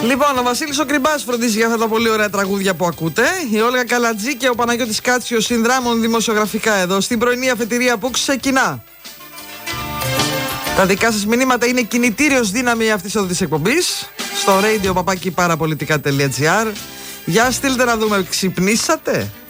Λοιπόν, ο Βασίλης ο Κρυμπάς φροντίζει για αυτά τα πολύ ωραία τραγούδια που ακούτε. Η Όλγα Καλατζή και ο Παναγιώτης Κάτσιος συνδράμουν δημοσιογραφικά εδώ στην πρωινή αφετηρία που ξεκινά. Τα δικά σας μηνύματα είναι κινητήριος δύναμη αυτής εδώ της εκπομπής. Στο radio papaki parapolitica.gr. Για στείλτε να δούμε, ξυπνήσατε.